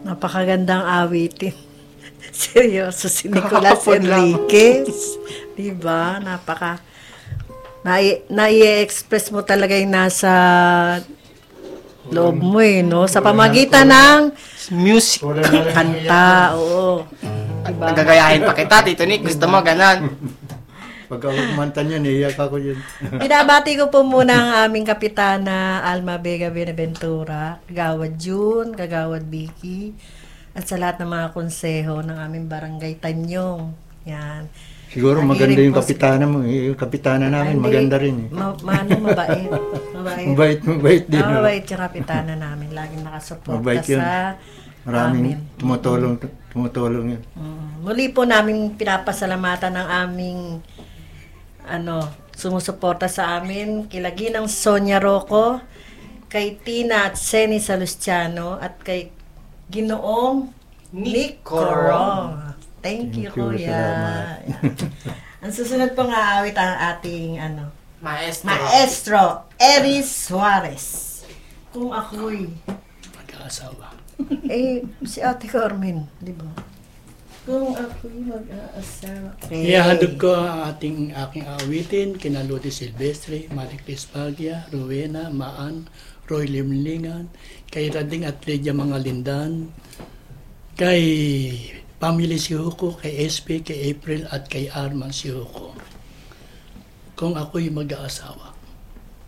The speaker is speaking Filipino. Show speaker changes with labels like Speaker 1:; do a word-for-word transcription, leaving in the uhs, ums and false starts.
Speaker 1: Napakagandang awitin. Seryoso si Nicolas Enriquez. Diba? Napaka... Nai- nai-express mo talaga yung nasa loob mo eh, no? Sa pamagitan ng
Speaker 2: Music.
Speaker 1: kanta, oo. Diba?
Speaker 2: Nagagayahin pa kita, Tito Nick. Gusto mo, ganon.
Speaker 3: Pagka kumanta niya, naiyak ako yun.
Speaker 1: Binabati ko po muna ang aming kapitana Alma Vega Benaventura, Kagawad June, Kagawad Vicky, at sa lahat ng mga konseho ng aming barangay Tanyong. Yan.
Speaker 3: Siguro
Speaker 1: Nakikinig
Speaker 3: maganda yung
Speaker 1: po si-
Speaker 3: kapitana mo. Eh, Yung kapitana namin,
Speaker 1: Hindi,
Speaker 3: maganda rin eh.
Speaker 1: Ma- maano, mabait. Mabait.
Speaker 3: Mabait, mabait din.
Speaker 1: Ah,
Speaker 3: no?
Speaker 1: mabait yung kapitana namin. Laging nakasuporta
Speaker 3: Mabait yun.
Speaker 1: sa
Speaker 3: Maraming
Speaker 1: amin.
Speaker 3: tumutulong, tumutulong yun.
Speaker 1: Mm. Muli po namin pinapasalamatan ng aming ano, sumusuporta sa amin, kila Ginang Sonia Rocco, kay Tina at Seni Salustiano, at kay Ginoong Nick Corong. Thank you,
Speaker 3: Thank you,
Speaker 1: Kuya.
Speaker 3: salamat.
Speaker 1: Ang susunod pong aawit ang ating ano,
Speaker 2: Maestro.
Speaker 1: Maestro Eris Suarez. Kung ako'y
Speaker 4: Mag-aasawa.
Speaker 1: eh, si Ate Carmen, di ba? Kung ako'y mag-aasawa. Okay.
Speaker 4: Ihahandog ko ang ating aking awitin kina Lodi Silvestre, Maricris Paglia, Rowena, Maan, Roy Limlingan, kay Rading at Lydia Mangalindan, kay Pamili Sihuko, kay S P, kay April at kay Arman Sihuko. Kung ako'y mag-aasawa.